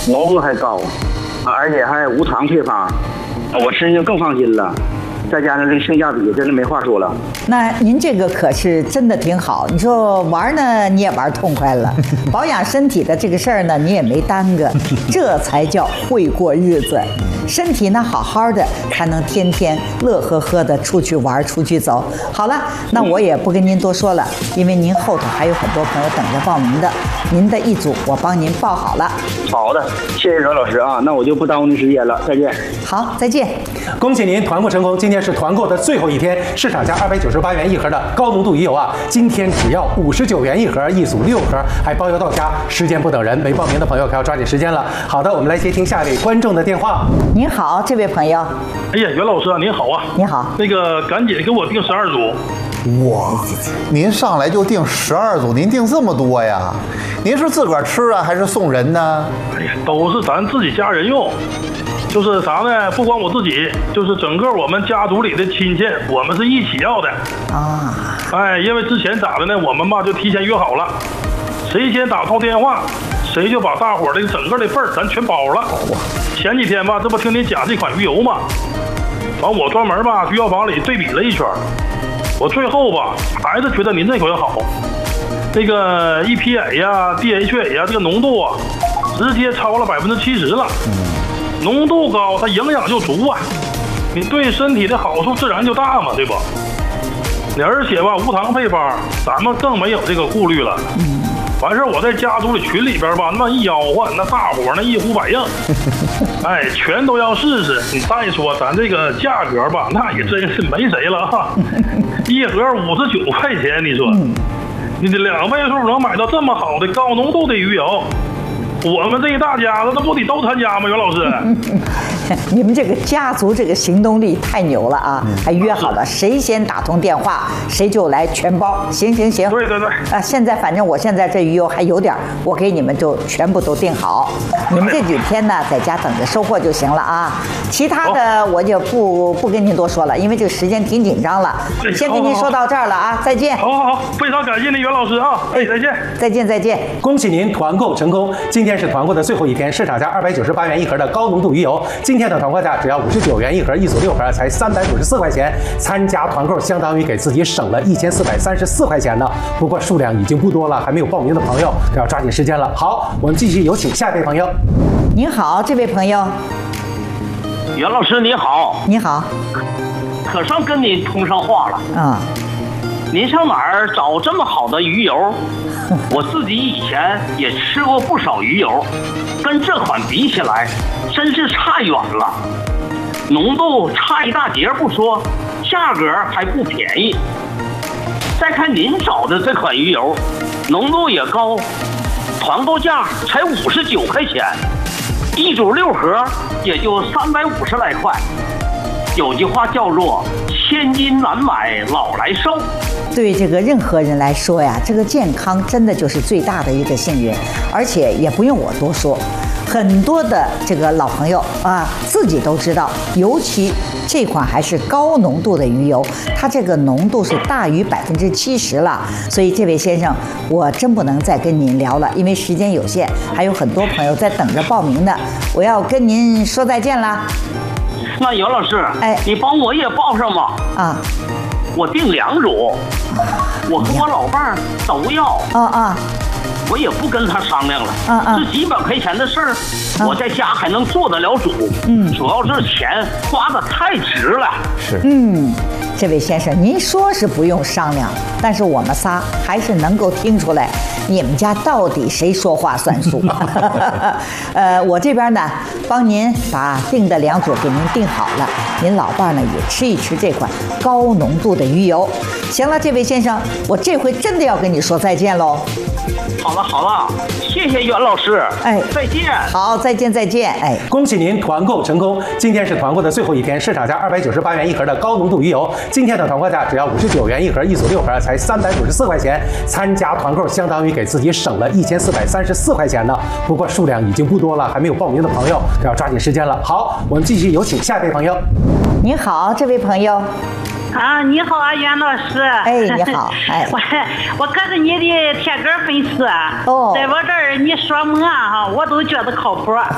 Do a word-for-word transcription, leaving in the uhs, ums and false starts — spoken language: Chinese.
浓度还高，而且还无糖配方，我吃就更放心了。再加上这个性价比，真的没话说了。 那您这个可是真的挺好。你说玩呢，你也玩痛快了；保养身体的这个事儿呢，你也没耽搁，这才叫会过日子。身体呢好好的，才能天天乐呵呵的出去玩、出去走。好了，那我也不跟您多说了，因为您后头还有很多朋友等着报名的。您的一组我帮您报好了。 好的，谢谢阮老师啊，那我就不耽误您时间了，再见。 好，再见。 恭喜您团购成功！今天是团购的最后一天，市场价二百九十八元一盒的高浓度鱼油啊，今天只要五十九元一盒，一组六盒，还包邮到家。时间不等人，没报名的朋友可要抓紧时间了。好的，我们来接听下一位观众的电话。 您好，这位朋友。 哎呀，袁老师啊，您好啊！ 你好。 那个赶紧给我订十二组。 哇，您上来就订十二组，您订这么多呀？您是自个儿吃啊，还是送人呢？ 哎呀，都是咱自己家人用。就是啥呢？不光我自己，就是整个我们家族里的亲戚，我们是一起要的啊。 哎，因为之前咋的呢？我们吧就提前约好了，谁先打通电话，谁就把大伙儿的整个的份儿咱全包了。前几天吧，这不听你讲这款鱼油嘛，完我专门吧去药房里对比了一圈，我最后吧还是觉得您这款好。那个 E P A 呀、D H A 呀，这个浓度啊，直接超了百分之七十了。浓度高，它营养就足啊，你对身体的好处自然就大嘛，对不？你而且吧，无糖配方，咱们更没有这个顾虑了。完事儿，我在家族里群里边吧，那一吆喝，那大伙那一呼百应，哎，全都要试试。你再说咱这个价格吧，那也真是没谁了哈，一盒五十九块钱，你说，你这两位数能买到这么好的高浓度的鱼油？我们这一大家子，那不得都参加吗？袁老师， 你们这个家族这个行动力太牛了啊！还约好了，谁先打通电话，谁就来全包。行行行， 对对对。 啊，现在反正我现在这鱼油还有点，我给你们就全部都订好。你们这几天呢，在家等着收货就行了啊。其他的我就不不跟您多说了，因为这个时间挺紧张了。先跟您说到这儿了啊，再见。 好好好，非常感谢您，袁老师啊！哎，再见， 再见再见。 恭喜您团购成功！今天是团购的最后一天，市场价二百九十八元一盒的高浓度鱼油，今天的团购价只要五十九元一盒，一组六盒，才三百五十四块钱。参加团购相当于给自己省了一千四百三十四块钱呢。不过数量已经不多了，还没有报名的朋友可要抓紧时间了。好，我们继续有请下一位朋友。 您好，这位朋友。 袁老师你好。 你好。 可算跟你通上话了啊。 您上哪儿找这么好的鱼油？我自己以前也吃过不少鱼油，跟这款比起来，真是差远了。浓度差一大截不说，价格还不便宜。再看您找的这款鱼油，浓度也高，团购价才五十九块钱，一组六盒也就三百五十来块。有句话叫做千金难买老来瘦。 对这个任何人来说呀，这个健康真的就是最大的一个幸运，而且也不用我多说，很多的这个老朋友啊，自己都知道，尤其这款还是高浓度的鱼油，它这个浓度是大于百分之七十了，所以这位先生，我真不能再跟您聊了，因为时间有限，还有很多朋友在等着报名呢，我要跟您说再见啦。 那袁老师， 哎， 你帮我也报上吧。 啊， 我订两组，我和我老伴儿都要。 啊啊， 我也不跟他商量了。 啊啊， 这几百块钱的事儿， 啊， 我在家还能做得了主。 嗯， 主要是钱花的太值了。 是。 嗯，这位先生，您说是不用商量，但是我们仨还是能够听出来，你们家到底谁说话算数。呃，我这边呢，帮您把订的两组给您订好了，您老伴呢也吃一吃这款高浓度的鱼油。行了，这位先生，我这回真的要跟你说再见喽。 好了好了，谢谢袁老师。 哎， 再见。 好，再见再见。哎， 恭喜您团购成功！今天是团购的最后一天，市场价二百九十八元一盒的高浓度鱼油，今天的团购价只要五十九元一盒，一组六盒，才三百五十四块钱。参加团购相当于给自己省了一千四百三十四块钱呢。不过数量已经不多了，还没有报名的朋友可要抓紧时间了。好，我们继续有请下一位朋友。 您好，这位朋友。 啊，你好啊，袁老师。 哎，你好。哎， 我我可是你的铁杆粉丝。 哦， 在我这儿你说么啊哈，我都觉得靠谱。